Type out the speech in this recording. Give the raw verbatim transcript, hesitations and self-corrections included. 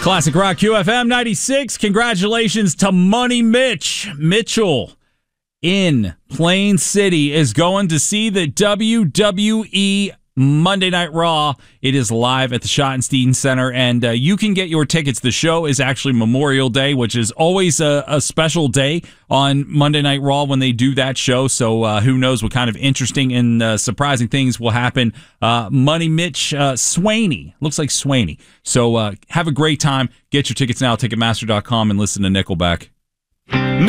Classic Rock Q F M ninety-six. Congratulations to Money Mitch. Mitchell in Plain City is going to see the W W E Monday Night Raw. It is live at the Schottenstein Center, and uh, you can get your tickets. The show is actually Memorial Day, which is always a, a special day on Monday Night Raw when they do that show, so uh, who knows what kind of interesting and uh, surprising things will happen. Uh, Money Mitch uh, Swaney. Looks like Swaney. So uh, have a great time. Get your tickets now at Ticketmaster dot com and listen to Nickelback.